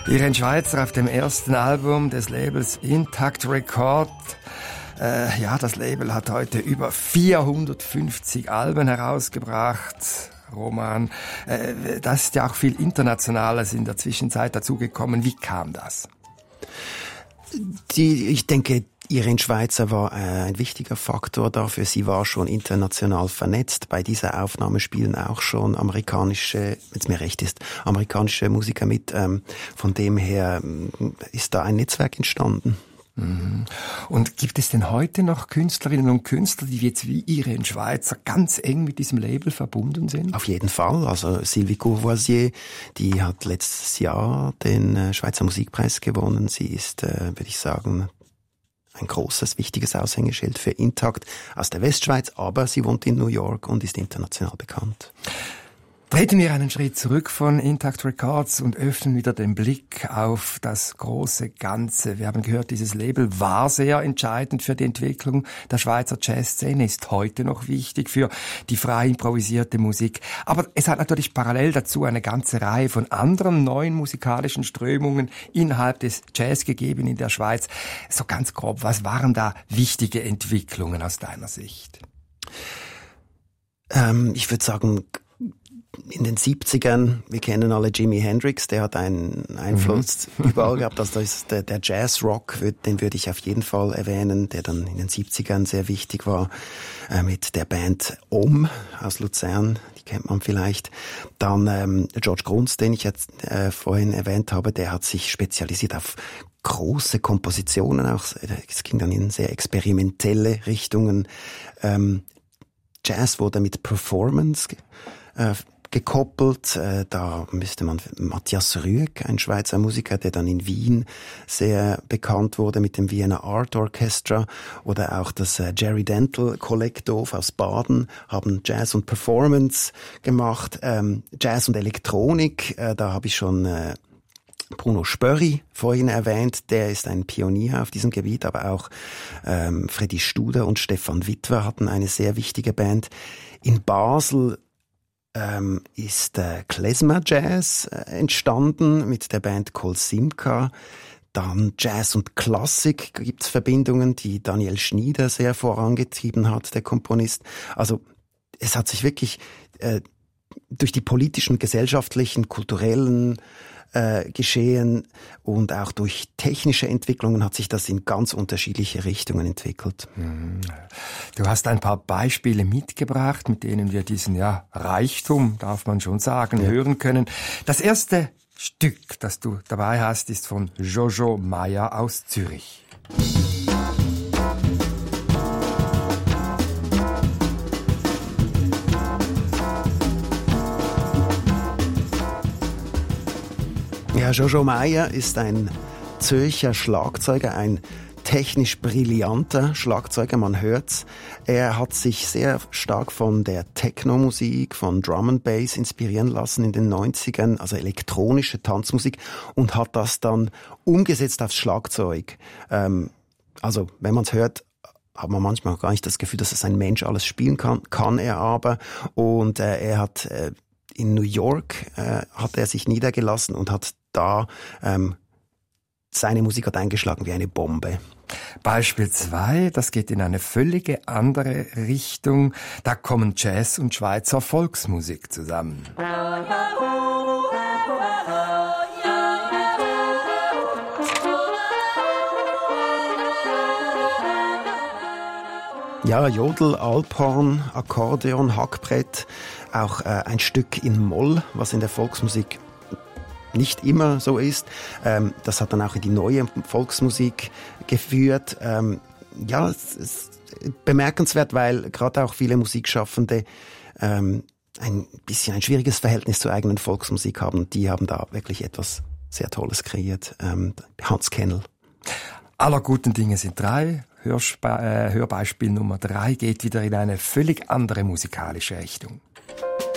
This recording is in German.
Irene Schweizer auf dem ersten Album des Labels Intact Record. Das Label hat heute über 450 Alben herausgebracht. Roman, da ist ja auch viel Internationales in der Zwischenzeit dazugekommen. Wie kam das? Ich denke, Irene Schweizer war ein wichtiger Faktor dafür. Sie war schon international vernetzt. Bei dieser Aufnahme spielen auch schon amerikanische, wenn es mir recht ist, amerikanische Musiker mit. Von dem her ist da ein Netzwerk entstanden. Und gibt es denn heute noch Künstlerinnen und Künstler, die jetzt wie Irene Schweizer ganz eng mit diesem Label verbunden sind? Auf jeden Fall. Also Sylvie Courvoisier, die hat letztes Jahr den Schweizer Musikpreis gewonnen. Sie ist, würde ich sagen, ein großes, wichtiges Aushängeschild für Intact aus der Westschweiz, aber sie wohnt in New York und ist international bekannt. Treten wir einen Schritt zurück von Intact Records und öffnen wieder den Blick auf das große Ganze. Wir haben gehört, dieses Label war sehr entscheidend für die Entwicklung der Schweizer Jazzszene, ist heute noch wichtig für die frei improvisierte Musik. Aber es hat natürlich parallel dazu eine ganze Reihe von anderen neuen musikalischen Strömungen innerhalb des Jazz gegeben in der Schweiz. So ganz grob, was waren da wichtige Entwicklungen aus deiner Sicht? Ich würde sagen, in den 70ern, wir kennen alle Jimi Hendrix, der hat einen Einfluss überall gehabt. Also das ist der Jazz-Rock, den würde ich auf jeden Fall erwähnen, der dann in den 70ern sehr wichtig war, mit der Band Om aus Luzern, die kennt man vielleicht. Dann George Gruntz, den ich jetzt vorhin erwähnt habe, der hat sich spezialisiert auf große Kompositionen, auch es ging dann in sehr experimentelle Richtungen. Jazz wurde mit Performance gekoppelt. Da müsste man Matthias Rüegg, ein Schweizer Musiker, der dann in Wien sehr bekannt wurde mit dem Vienna Art Orchestra, oder auch das Jerry Dental Kollektiv aus Baden haben Jazz und Performance gemacht. Jazz und Elektronik, da habe ich schon Bruno Spörri vorhin erwähnt, der ist ein Pionier auf diesem Gebiet, aber auch Freddy Studer und Stefan Witwer hatten eine sehr wichtige Band. In Basel ist Klezmer Jazz entstanden mit der Band Kol Simka. Dann Jazz und Klassik gibt's Verbindungen, die Daniel Schnieder sehr vorangetrieben hat, der Komponist. Also es hat sich wirklich durch die politischen, gesellschaftlichen, kulturellen Geschehen und auch durch technische Entwicklungen hat sich das in ganz unterschiedliche Richtungen entwickelt. Du hast ein paar Beispiele mitgebracht, mit denen wir diesen Reichtum, darf man schon sagen, hören können. Das erste Stück, das du dabei hast, ist von Jojo Meyer aus Zürich. Ja, Jojo Meyer ist ein Zürcher Schlagzeuger, ein technisch brillanter Schlagzeuger, man hört's. Er hat sich sehr stark von der Techno-Musik, von Drum and Bass inspirieren lassen in den 90ern, also elektronische Tanzmusik, und hat das dann umgesetzt aufs Schlagzeug. Also, wenn man's hört, hat man manchmal gar nicht das Gefühl, dass es ein Mensch alles spielen kann er aber. Und er hat in New York hat er sich niedergelassen und hat da seine Musik hat eingeschlagen wie eine Bombe. Beispiel 2, das geht in eine völlige andere Richtung. Da kommen Jazz und Schweizer Volksmusik zusammen. Ja, Jodel, Alphorn, Akkordeon, Hackbrett, auch ein Stück in Moll, was in der Volksmusik nicht immer so ist. Das hat dann auch in die neue Volksmusik geführt. Es ist bemerkenswert, weil gerade auch viele Musikschaffende ein bisschen ein schwieriges Verhältnis zur eigenen Volksmusik haben. Die haben da wirklich etwas sehr Tolles kreiert. Hans Kennel. Aller guten Dinge sind 3. Hörbeispiel Nummer 3 geht wieder in eine völlig andere musikalische Richtung.